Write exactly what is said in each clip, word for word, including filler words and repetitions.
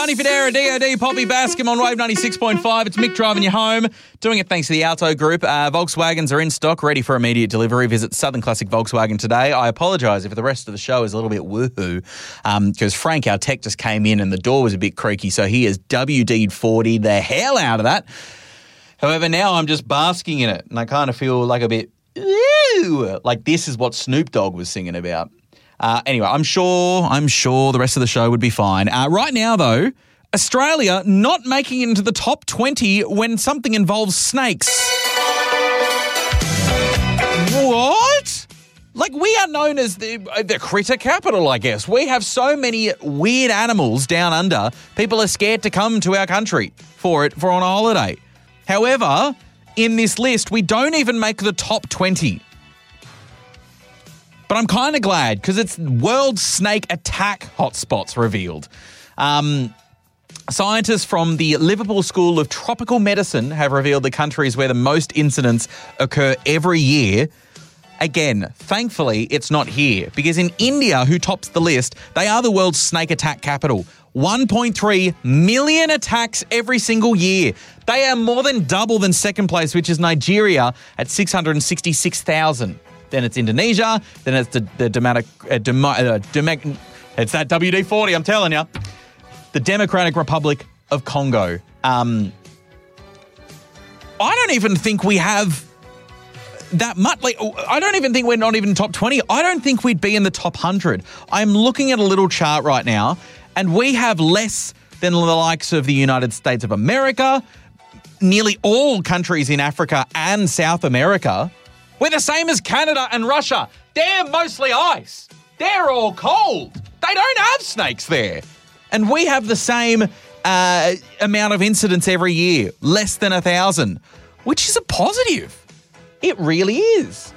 Tony Federa, D O D, Poppy Bascom on Wave ninety-six point five. It's Mick driving you home. Doing it thanks to the Alto Group. Uh, Volkswagens are in stock, ready for immediate delivery. Visit Southern Classic Volkswagen today. I apologise if the rest of the show is a little bit woohoo, because um, Frank, our tech, just came in and the door was a bit creaky, so he has W D'd forty the hell out of that. However, now I'm just basking in it, and I kind of feel like a bit, ew, like this is what Snoop Dogg was singing about. Uh, anyway, I'm sure, I'm sure the rest of the show would be fine. Uh, right now, though, Australia not making it into the top twenty when something involves snakes. What? Like, we are known as the, the critter capital, I guess. We have so many weird animals down under, people are scared to come to our country for it, for on a holiday. However, in this list, we don't even make the top twenty. But I'm kind of glad because it's World Snake Attack Hotspots revealed. Um, scientists from the Liverpool School of Tropical Medicine have revealed the countries where the most incidents occur every year. Again, thankfully, it's not here because in India, who tops the list, they are the world's snake attack capital. one point three million attacks every single year. They are more than double than second place, which is Nigeria at six hundred sixty-six thousand. Then it's Indonesia. Then it's the, the Democratic, uh, Dem- uh, Dem- it's that W D forty, I'm telling you. The Democratic Republic of Congo. Um, I don't even think we have that much. Like, I don't even think we're not even top twenty. I don't think we'd be in the top one hundred. I'm looking at a little chart right now, and we have less than the likes of the United States of America, nearly all countries in Africa and South America. We're the same as Canada and Russia. They're mostly ice. They're all cold. They don't have snakes there. And we have the same uh, amount of incidents every year, less than a thousand, which is a positive. It really is.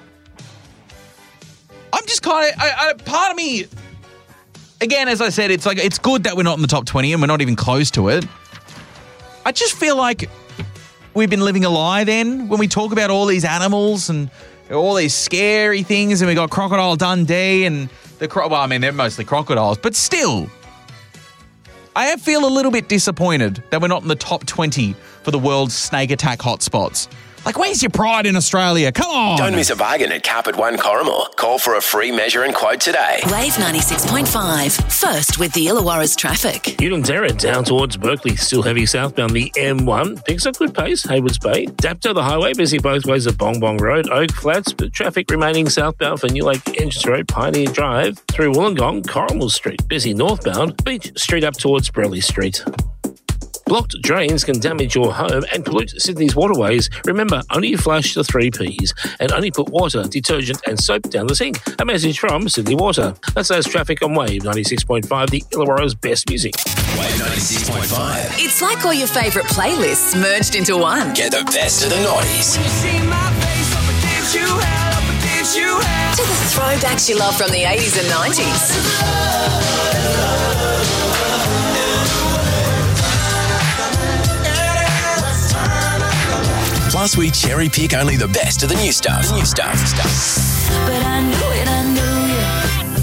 I'm just kind of, I, I, part of me, again, as I said, it's like, it's good that we're not in the top twenty and we're not even close to it. I just feel like we've been living a lie then when we talk about all these animals and all these scary things, and we got Crocodile Dundee and the, cro- well, I mean, they're mostly crocodiles, but still, I feel a little bit disappointed that we're not in the top twenty for the world's snake attack hotspots. Like, where's your pride in Australia? Come on. Don't miss a bargain at Carpet One Corrimal. Call for a free measure and quote today. Wave ninety-six point five. First with the Illawarra's traffic. Unanderra down towards Berkeley. Still heavy southbound. The M one picks up good pace. Haywards Bay. Dapto, the highway, busy both ways at Bong Bong Road. Oak Flats, but traffic remaining southbound for New Lake Entrance Road. Pioneer Drive. Through Wollongong, Corrimal Street. Busy northbound. Beach Street up towards Burleigh Street. Blocked drains can damage your home and pollute Sydney's waterways. Remember, only flush the three Ps and only put water, detergent and soap down the sink. A message from Sydney Water. That's those traffic on Wave ninety-six point five, the Illawarra's best music. Wave ninety-six point five. It's like all your favourite playlists merged into one. Get the best of the noughties. To the throwbacks you love from the eighties and nineties. Plus, we cherry pick only the best of the new stuff. The new stuff. stuff. But I knew it, I knew it.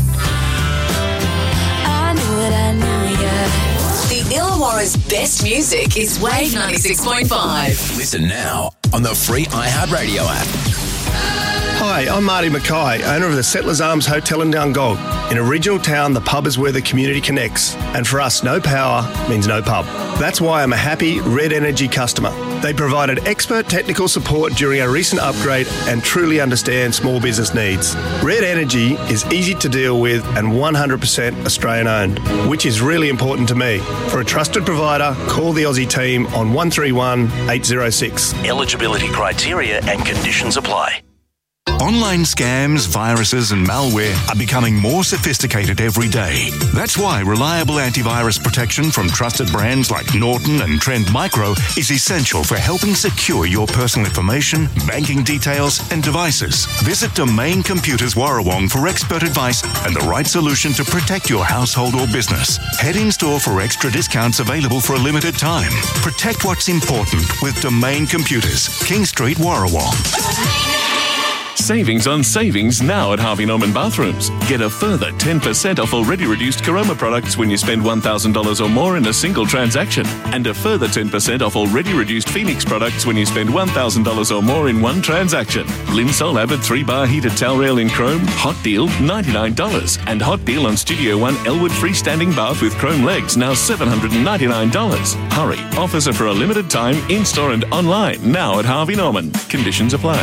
I knew it, I knew it. The Illawarra's best music is Wave ninety-six point five. Listen now on the free iHeartRadio app. Hi, I'm Marty Mackay, owner of the Settlers Arms Hotel in Dungog. In a regional town, the pub is where the community connects. And for us, no power means no pub. That's why I'm a happy Red Energy customer. They provided expert technical support during our recent upgrade and truly understand small business needs. Red Energy is easy to deal with and one hundred percent Australian owned, which is really important to me. For a trusted provider, call the Aussie team on one three one, eight zero six. Eligibility criteria and conditions apply. Online scams, viruses and malware are becoming more sophisticated every day. That's why reliable antivirus protection from trusted brands like Norton and Trend Micro is essential for helping secure your personal information, banking details and devices. Visit Domain Computers Warrawong for expert advice and the right solution to protect your household or business. Head in store for extra discounts available for a limited time. Protect what's important with Domain Computers, King Street, Warrawong. savings on savings now at Harvey Norman Bathrooms. Get a further ten percent off already reduced Caroma products when you spend one thousand dollars or more in a single transaction. And a further ten percent off already reduced Phoenix products when you spend one thousand dollars or more in one transaction. Linsol Avid three bar heated towel rail in chrome, hot deal ninety-nine dollars. And hot deal on Studio One Elwood freestanding bath with chrome legs, now seven hundred ninety-nine dollars. Hurry, offers are for a limited time, in-store and online, now at Harvey Norman. Conditions apply.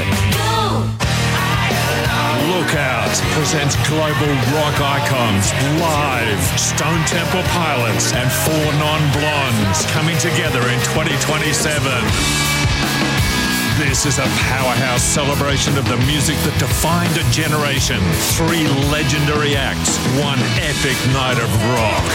Lookout presents global rock icons live. Stone Temple Pilots and Four Non-Blondes coming together in twenty twenty-seven. This is a powerhouse celebration of the music that defined a generation. Three legendary acts, one epic night of rock.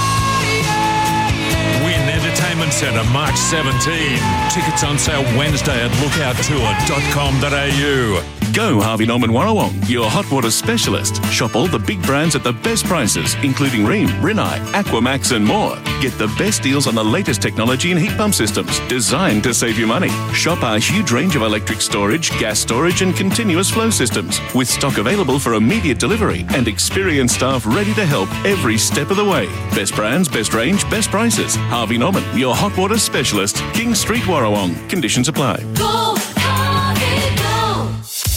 Win Entertainment Centre, March seventeenth. Tickets on sale Wednesday at lookout tour dot com dot a u. Go Harvey Norman Warrawong, your hot water specialist. Shop all the big brands at the best prices, including Rheem, Rinnai, Aquamax and more. Get the best deals on the latest technology and heat pump systems, designed to save you money. Shop our huge range of electric storage, gas storage and continuous flow systems, with stock available for immediate delivery and experienced staff ready to help every step of the way. Best brands, best range, best prices. Harvey Norman, your hot water specialist. King Street, Warrawong. Conditions apply. Go, Harvey, go.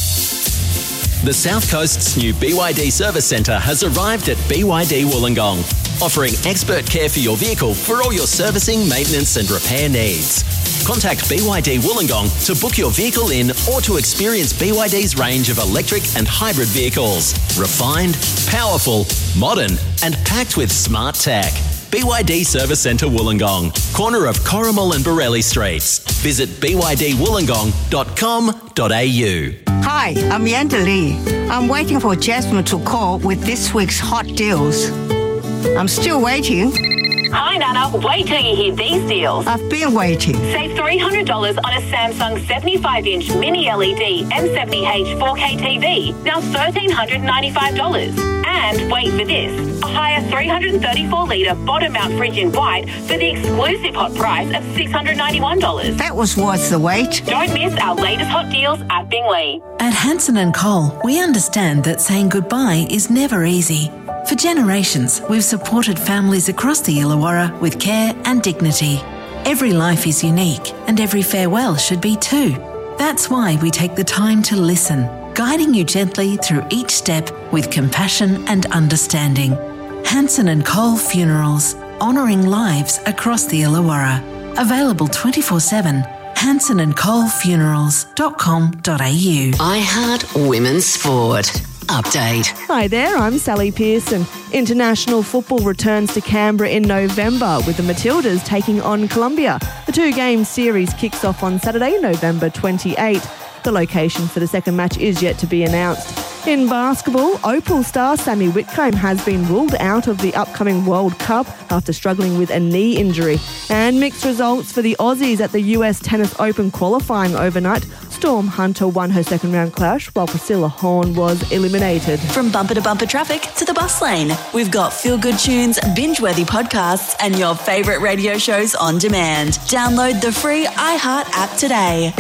The South Coast's new B Y D Service Centre has arrived at B Y D Wollongong, offering expert care for your vehicle for all your servicing, maintenance and repair needs. Contact B Y D Wollongong to book your vehicle in or to experience B Y D's range of electric and hybrid vehicles. Refined, powerful, modern and packed with smart tech. B Y D Service Centre Wollongong, corner of Corrimal and Borelli Streets. Visit b y d wollongong dot com dot a u. Hi, I'm Yanda Lee. I'm waiting for Jasmine to call with this week's hot deals. I'm still waiting. Hi, Nana. Wait till you hear these deals. I've been waiting. Save three hundred dollars on a Samsung seventy-five inch mini L E D M seventy H four K T V, now one thousand three hundred ninety-five dollars. And wait for this, a higher three hundred thirty-four litre bottom mount fridge in white for the exclusive hot price of six hundred ninety-one dollars. That was worth the wait. Don't miss our latest hot deals at Bingley. At Hanson and Cole, we understand that saying goodbye is never easy. For generations, we've supported families across the Illawarra with care and dignity. Every life is unique, and every farewell should be too. That's why we take the time to listen, guiding you gently through each step with compassion and understanding. Hanson and Cole Funerals, honouring lives across the Illawarra. Available twenty-four seven. hanson and cole funerals dot com dot a u. iHeart Women's Sport. Update. Hi there, I'm Sally Pearson. International football returns to Canberra in November with the Matildas taking on Colombia. The two-game series kicks off on Saturday, November twenty-eighth. The location for the second match is yet to be announced. In basketball, Opal star Sammy Whitcomb has been ruled out of the upcoming World Cup after struggling with a knee injury. And mixed results for the Aussies at the U S Tennis Open qualifying overnight. Storm Hunter won her second round clash while Priscilla Horn was eliminated. From bumper to bumper traffic to the bus lane, we've got feel-good tunes, binge-worthy podcasts and your favourite radio shows on demand. Download the free iHeart app today.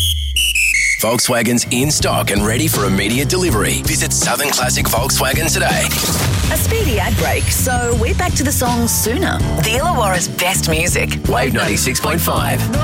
Volkswagen's in stock and ready for immediate delivery. Visit Southern Classic Volkswagen today. A speedy ad break, so we're back to the song sooner. The Illawarra's best music. Wave ninety-six point five.